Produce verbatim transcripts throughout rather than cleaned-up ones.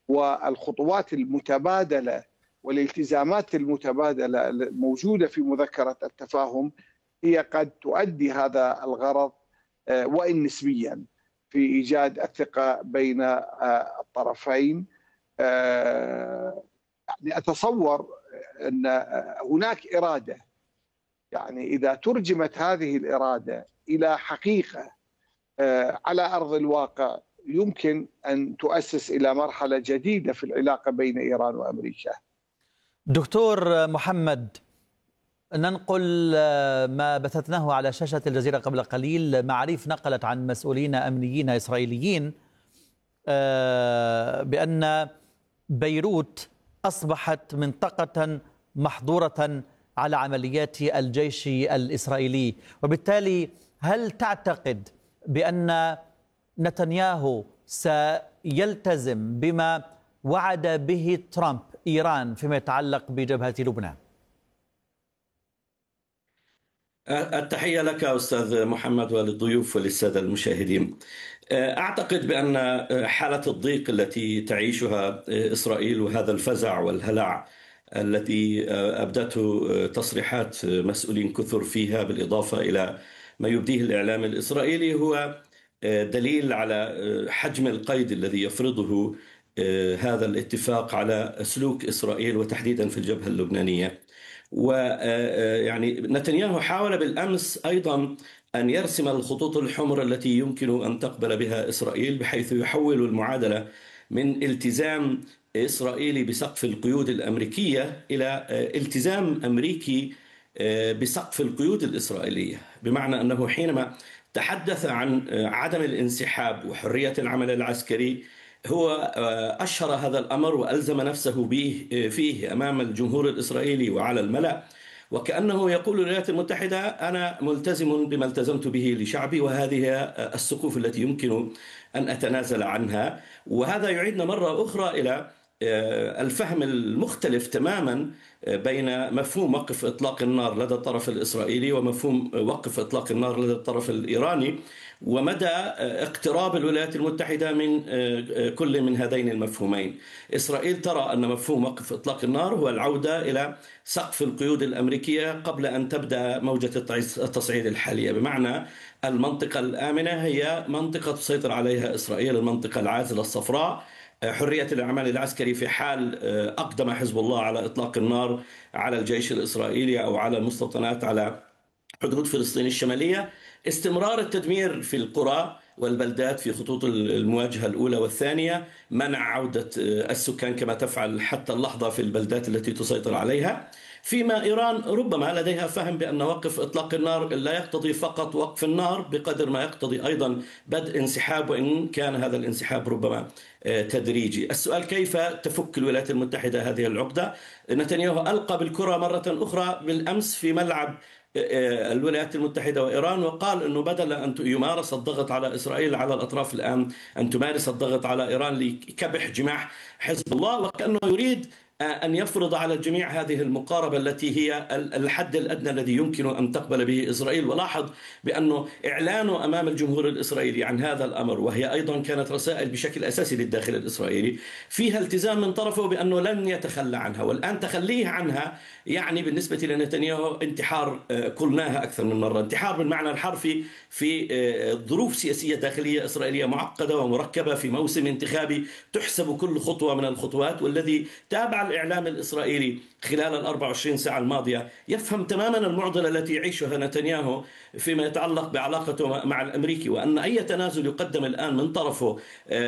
والخطوات المتبادلة والالتزامات المتبادلة الموجودة في مذكرة التفاهم هي قد تؤدي هذا الغرض وإن نسبيا في إيجاد الثقة بين الطرفين. يعني أتصور أن هناك إرادة، يعني إذا ترجمت هذه الإرادة إلى حقيقة على أرض الواقع يمكن أن تؤسس إلى مرحلة جديدة في العلاقة بين إيران وأمريكا. دكتور محمد، ننقل ما بثثناه على شاشة الجزيرة قبل قليل. معاريف نقلت عن مسؤولين أمنيين إسرائيليين بأن بيروت أصبحت منطقة محظورة على عمليات الجيش الإسرائيلي، وبالتالي هل تعتقد بأن نتنياهو سيلتزم بما وعد به ترامب إيران فيما يتعلق بجبهة لبنان؟ التحية لك أستاذ محمد وللضيوف وللسادة المشاهدين. أعتقد بأن حالة الضيق التي تعيشها إسرائيل وهذا الفزع والهلع التي أبدته تصريحات مسؤولين كثر فيها بالإضافة إلى ما يبديه الإعلام الإسرائيلي هو دليل على حجم القيد الذي يفرضه هذا الاتفاق على سلوك إسرائيل وتحديدا في الجبهة اللبنانية. ويعني نتنياهو حاول بالأمس أيضا أن يرسم الخطوط الحمر التي يمكن أن تقبل بها إسرائيل، بحيث يحول المعادلة من التزام إسرائيلي بسقف القيود الأمريكية إلى التزام أمريكي بسقف القيود الإسرائيلية، بمعنى أنه حينما تحدث عن عدم الانسحاب وحرية العمل العسكري هو أشهر هذا الأمر وألزم نفسه به فيه أمام الجمهور الإسرائيلي وعلى الملأ، وكأنه يقول للولايات المتحدة أنا ملتزم بما التزمت به لشعبي، وهذه السقوف التي يمكن أن أتنازل عنها. وهذا يعيدنا مرة أخرى إلى الفهم المختلف تماما بين مفهوم وقف إطلاق النار لدى الطرف الإسرائيلي ومفهوم وقف إطلاق النار لدى الطرف الإيراني، ومدى اقتراب الولايات المتحدة من كل من هذين المفهومين. إسرائيل ترى أن مفهوم وقف إطلاق النار هو العودة إلى سقف القيود الأمريكية قبل أن تبدأ موجة التصعيد الحالية، بمعنى المنطقة الآمنة هي منطقة تسيطر عليها إسرائيل، المنطقة العازلة الصفراء، حرية العمل العسكري في حال أقدم حزب الله على إطلاق النار على الجيش الإسرائيلي أو على المستوطنات على حدود فلسطين الشمالية، استمرار التدمير في القرى والبلدات في خطوط المواجهة الأولى والثانية، منع عودة السكان كما تفعل حتى اللحظة في البلدات التي تسيطر عليها. فيما إيران ربما لديها فهم بأن وقف إطلاق النار لا يقتضي فقط وقف النار بقدر ما يقتضي أيضا بدء انسحاب، وإن كان هذا الانسحاب ربما تدريجي. السؤال كيف تفك الولايات المتحدة هذه العقدة؟ نتنياهو ألقى بالكرة مرة أخرى بالأمس في ملعب الولايات المتحدة وإيران، وقال أنه بدل أن يمارس الضغط على إسرائيل على الأطراف الآن أن تمارس الضغط على إيران لكبح جماح حزب الله، وكأنه يريد أن يفرض على الجميع هذه المقاربة التي هي الحد الأدنى الذي يمكن أن تقبل به إسرائيل. ولاحظ بأنه إعلانه أمام الجمهور الإسرائيلي عن هذا الأمر، وهي أيضا كانت رسائل بشكل أساسي للداخل الإسرائيلي، فيها التزام من طرفه بأنه لن يتخلى عنها، والآن تخليه عنها يعني بالنسبة لنتنياهو انتحار، قلناها أكثر من مرة، انتحار بالمعنى الحرفي في ظروف سياسية داخلية إسرائيلية معقدة ومركبة في موسم انتخابي تحسب كل خطوة من الخطوات. والذي تابع الإعلام الإسرائيلي خلال الأربع وعشرين ساعة الماضية يفهم تماما المعضلة التي يعيشها نتنياهو فيما يتعلق بعلاقته مع الأمريكي، وأن أي تنازل يقدم الآن من طرفه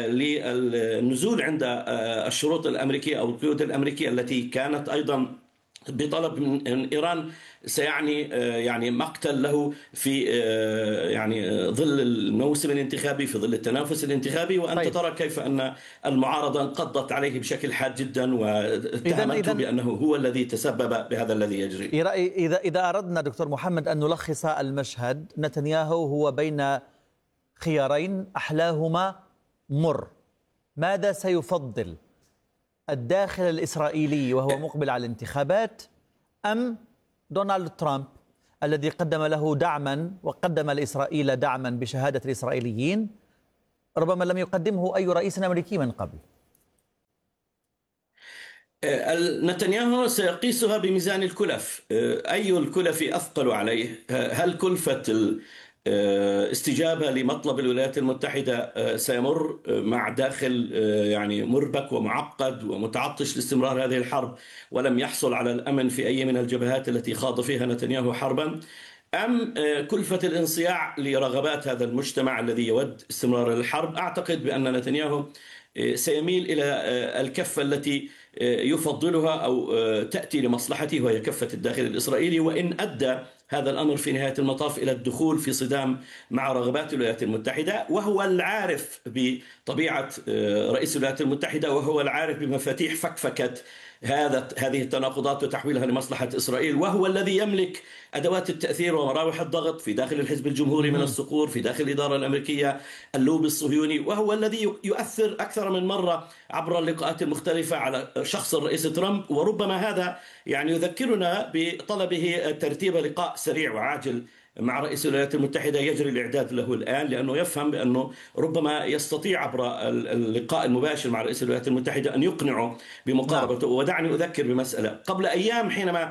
للنزول عند الشروط الأمريكية أو القيود الأمريكية التي كانت أيضا بطلب من إيران سيعني يعني مقتل له في يعني ظل الموسم الانتخابي، في ظل التنافس الانتخابي. وأنت طيب. ترى كيف أن المعارضة انقضت عليه بشكل حاد جدا واتهمته بأنه هو الذي تسبب بهذا الذي يجري. إذا إذا أردنا دكتور محمد أن نلخص المشهد، نتنياهو هو بين خيارين أحلاهما مر. ماذا سيفضل؟ الداخل الإسرائيلي وهو مقبل على الانتخابات، أم دونالد ترامب الذي قدم له دعما وقدم لإسرائيل دعما بشهادة الإسرائيليين ربما لم يقدمه أي رئيس أمريكي من قبل؟ نتنياهو سيقيسها بميزان الكلف. أي الكلف أثقل عليه؟ هل كلفة الاستجابة لمطلب الولايات المتحدة سيمر مع داخل يعني مربك ومعقد ومتعطش لاستمرار هذه الحرب ولم يحصل على الأمن في أي من الجبهات التي خاض فيها نتنياهو حربا، أم كلفة الانصياع لرغبات هذا المجتمع الذي يود استمرار الحرب؟ أعتقد بأن نتنياهو سيميل إلى الكفة التي يفضلها أو تأتي لمصلحته، وهي كفة الداخل الإسرائيلي، وإن أدى هذا الأمر في نهاية المطاف إلى الدخول في صدام مع رغبات الولايات المتحدة، وهو العارف بطبيعة رئيس الولايات المتحدة، وهو العارف بمفاتيح فكفكة هذا هذه التناقضات وتحويلها لمصلحة إسرائيل، وهو الذي يملك أدوات التأثير ومراوح الضغط في داخل الحزب الجمهوري من الصقور، في داخل الإدارة الأمريكية، اللوبي الصهيوني، وهو الذي يؤثر أكثر من مرة عبر اللقاءات المختلفة على شخص الرئيس ترامب. وربما هذا يعني يذكرنا بطلبه ترتيب لقاء سريع وعاجل مع رئيس الولايات المتحدة يجري الإعداد له الآن، لأنه يفهم بأنه ربما يستطيع عبر اللقاء المباشر مع رئيس الولايات المتحدة أن يقنعه بمقاربته. ودعني أذكر بمسألة قبل أيام حينما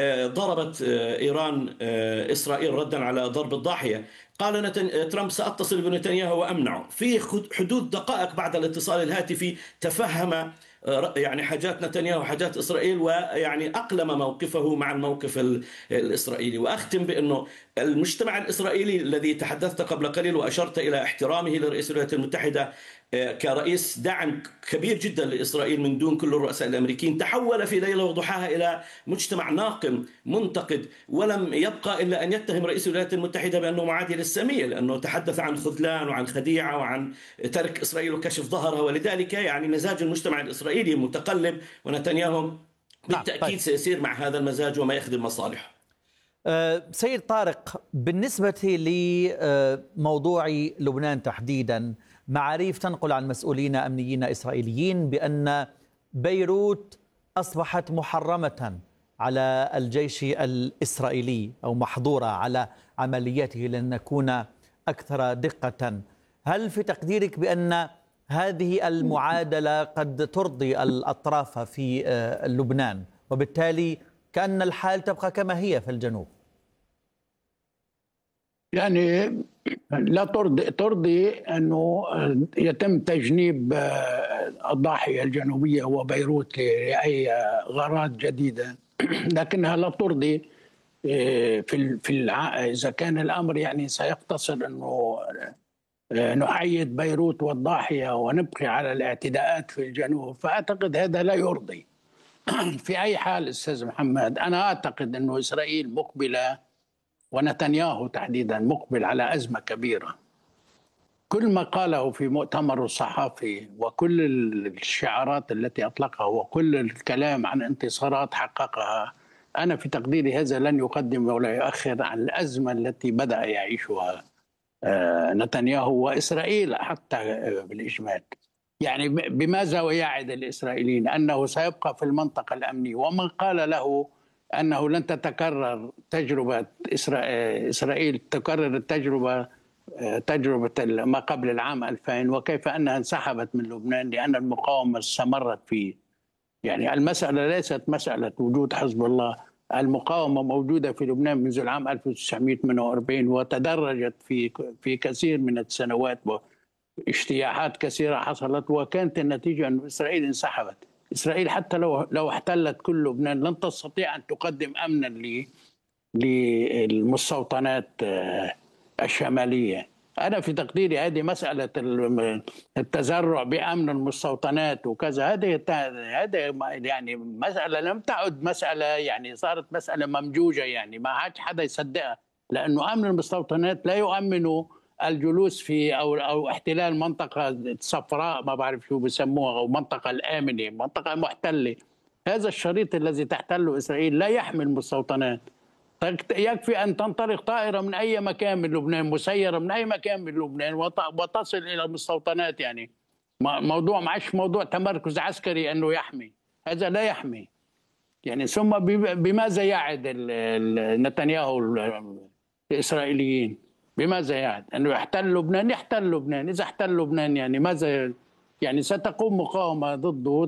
ضربت إيران إسرائيل ردا على ضرب الضاحية، قال نتن... ترامب سأتصل بنتنياهو وأمنعه. في حدود دقائق بعد الاتصال الهاتفي تفهم يعني حاجات نتنياهو وحاجات إسرائيل، ويعني أقلم موقفه مع الموقف الإسرائيلي. وأختم بأنه المجتمع الإسرائيلي الذي تحدثت قبل قليل وأشرت إلى احترامه لرئيس الولايات المتحدة كرئيس دعم كبير جدا لإسرائيل من دون كل الرؤساء الأمريكيين، تحول في ليلة وضحاها إلى مجتمع ناقم منتقد، ولم يبقى إلا أن يتهم رئيس الولايات المتحدة بأنه معادي للسامية، لأنه تحدث عن خذلان وعن خديعة وعن ترك إسرائيل وكشف ظهرها. ولذلك يعني مزاج المجتمع الإسرائيلي متقلب، ونتنياهو بالتأكيد طيب. سيسير مع هذا المزاج وما يخدم مصالحه. أه سيد طارق، بالنسبة لموضوع لبنان تحديدا، معاريف تنقل عن مسؤولين أمنيين إسرائيليين بأن بيروت أصبحت محرمة على الجيش الإسرائيلي أو محظورة على عملياته لن نكون أكثر دقة. هل في تقديرك بأن هذه المعادلة قد ترضي الأطراف في لبنان، وبالتالي كأن الحال تبقى كما هي في الجنوب؟ يعني لا ترضي ترضي أنه يتم تجنيب الضاحية الجنوبية وبيروت لأي غرض جديدة، لكنها لا ترضي في في إذا كان الأمر يعني سيقتصر أنه نحيد بيروت والضاحية ونبقي على الاعتداءات في الجنوب، فأعتقد هذا لا يرضي في أي حال. أستاذ محمد، أنا أعتقد أنه إسرائيل مقبلة ونتنياهو تحديدا مقبل على أزمة كبيرة. كل ما قاله في مؤتمر الصحفي وكل الشعارات التي أطلقها وكل الكلام عن انتصارات حققها، أنا في تقديري هذا لن يقدم ولا يؤخر عن الأزمة التي بدأ يعيشها نتنياهو وإسرائيل حتى بالإجمال. يعني بماذا ويعد الإسرائيليين؟ أنه سيبقى في المنطقة الأمنية، ومن قال له أنه لن تتكرر تجربة إسرائيل تكرر التجربة تجربة ما قبل العام ألفين، وكيف أنها انسحبت من لبنان لأن المقاومة استمرت فيه. يعني المسألة ليست مسألة وجود حزب الله، المقاومة موجودة في لبنان منذ العام ألف وتسعمئة وثمانية وأربعين وتدرجت في في كثير من السنوات، واجتياحات كثيرة حصلت، وكانت النتيجة أن إسرائيل انسحبت. إسرائيل حتى لو لو احتلت كل لبنان لن تستطيع أن تقدم أمنا للمستوطنات الشمالية. أنا في تقديري هذه مسألة التزرع بأمن المستوطنات وكذا، هذه هذا يعني مسألة لم تعد مسألة، يعني صارت مسألة ممجوجة، يعني ما عادش حدا يصدقها، لأنه أمن المستوطنات لا يؤمن الجلوس في أو أو احتلال منطقة صفراء ما بعرف شو بسموها، أو منطقة الآمنة، منطقة محتلة. هذا الشريط الذي تحتله إسرائيل لا يحمي المستوطنات. يكفي أن تنطلق طائرة من أي مكان من لبنان، مسيرة من أي مكان من لبنان، وتصل إلى المستوطنات. يعني موضوع معش موضوع تمركز عسكري أنه يحمي، هذا لا يحمي. يعني ثم بماذا يعد نتنياهو الإسرائيليين؟ بماذا يعد؟ أنه يحتل لبنان؟ يحتل لبنان. إذا احتل لبنان يعني ماذا؟ يعني ستقوم مقاومة ضده